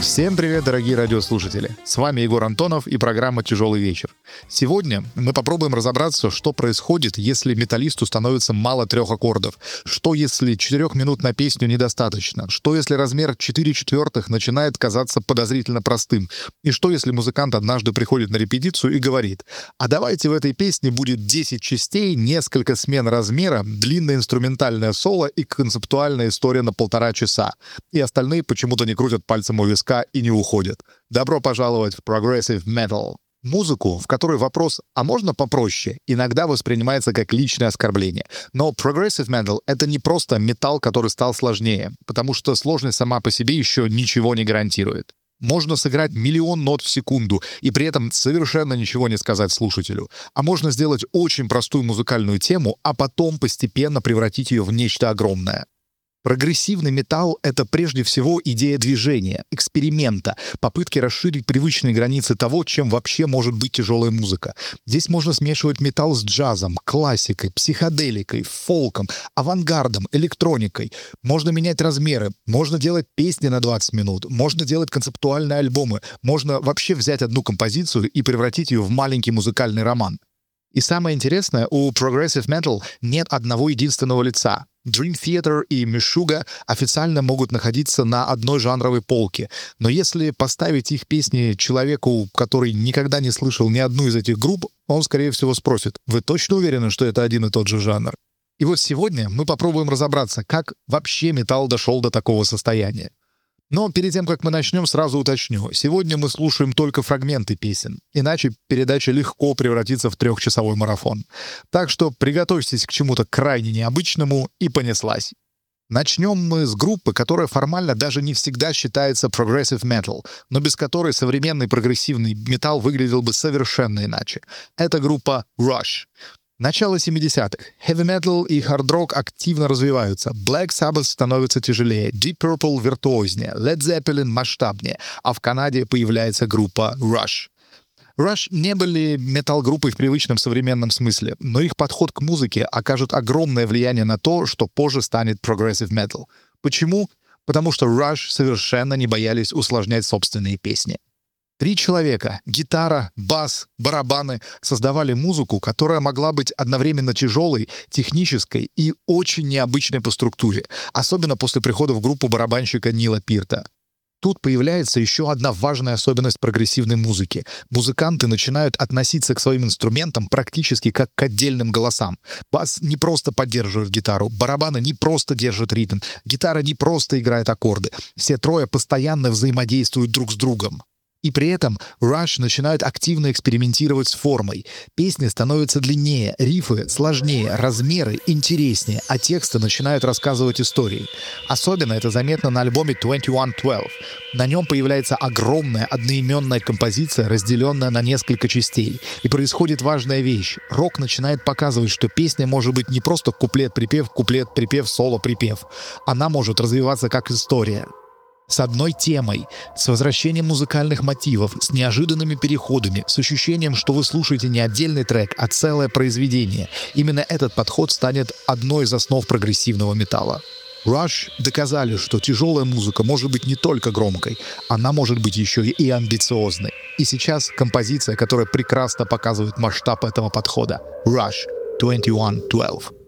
Всем привет, дорогие радиослушатели! С вами Егор Антонов и программа «Тяжелый вечер». Сегодня мы попробуем разобраться, что происходит, если металлисту становится мало 3 аккордов, что если 4 минут на песню недостаточно, что если размер 4/4 начинает казаться подозрительно простым, и что если музыкант однажды приходит на репетицию и говорит: «А давайте в этой песне будет 10 частей, несколько смен размера, длинное инструментальное соло и концептуальная история на 1,5 часа». И остальные почему-то не крутят пальцем у виска и не уходят. Добро пожаловать в Progressive Metal. Музыку, в которой вопрос «а можно попроще?» иногда воспринимается как личное оскорбление. Но Progressive Metal — это не просто металл, который стал сложнее, потому что сложность сама по себе еще ничего не гарантирует. Можно сыграть миллион нот в секунду и при этом совершенно ничего не сказать слушателю. А можно сделать очень простую музыкальную тему, а потом постепенно превратить ее в нечто огромное. Прогрессивный металл — это прежде всего идея движения, эксперимента, попытки расширить привычные границы того, чем вообще может быть тяжелая музыка. Здесь можно смешивать металл с джазом, классикой, психоделикой, фолком, авангардом, электроникой. Можно менять размеры, можно делать песни на 20 минут, можно делать концептуальные альбомы, можно вообще взять одну композицию и превратить ее в маленький музыкальный роман. И самое интересное, у Progressive Metal нет одного единственного лица. Dream Theater и Meshuggah официально могут находиться на одной жанровой полке, но если поставить их песни человеку, который никогда не слышал ни одну из этих групп, он, скорее всего, спросит: «Вы точно уверены, что это один и тот же жанр?» И вот сегодня мы попробуем разобраться, как вообще металл дошел до такого состояния. Но перед тем, как мы начнем, сразу уточню. Сегодня мы слушаем только фрагменты песен, иначе передача легко превратится в 3-часовой марафон. Так что приготовьтесь к чему-то крайне необычному, и понеслась. Начнем мы с группы, которая формально даже не всегда считается Progressive Metal, но без которой современный прогрессивный металл выглядел бы совершенно иначе. Это группа Rush. Начало 70-х. Heavy Metal и Hard Rock активно развиваются. Black Sabbath становится тяжелее, Deep Purple виртуознее, Led Zeppelin масштабнее, а в Канаде появляется группа Rush. Rush не были метал-группой в привычном современном смысле, но их подход к музыке окажет огромное влияние на то, что позже станет Progressive Metal. Почему? Потому что Rush совершенно не боялись усложнять собственные песни. 3 человека — гитара, бас, барабаны — создавали музыку, которая могла быть одновременно тяжелой, технической и очень необычной по структуре, особенно после прихода в группу барабанщика Нила Пирта. Тут появляется еще одна важная особенность прогрессивной музыки. Музыканты начинают относиться к своим инструментам практически как к отдельным голосам. Бас не просто поддерживает гитару, барабаны не просто держат ритм, гитара не просто играет аккорды. Все трое постоянно взаимодействуют друг с другом. И при этом Rush начинают активно экспериментировать с формой. Песни становятся длиннее, рифы сложнее, размеры интереснее, а тексты начинают рассказывать истории. Особенно это заметно на альбоме 2112. На нем появляется огромная одноименная композиция, разделенная на несколько частей. И происходит важная вещь. Рок начинает показывать, что песня может быть не просто куплет-припев, куплет-припев, соло-припев. Она может развиваться как история. С одной темой, с возвращением музыкальных мотивов, с неожиданными переходами, с ощущением, что вы слушаете не отдельный трек, а целое произведение. Именно этот подход станет одной из основ прогрессивного металла. Rush доказали, что тяжелая музыка может быть не только громкой, она может быть еще и амбициозной. И сейчас композиция, которая прекрасно показывает масштаб этого подхода. Rush 2112.